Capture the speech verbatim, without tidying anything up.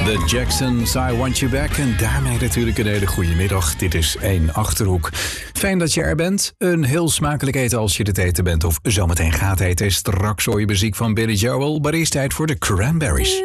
The Jacksons, I Want You Back. En daarmee natuurlijk een hele goede middag. Dit is één Achterhoek. Fijn dat je er bent. Een heel smakelijk eten als je het eten bent of zometeen gaat eten. Straks hoor je muziek van Billy Joel, maar eerst tijd voor de Cranberries.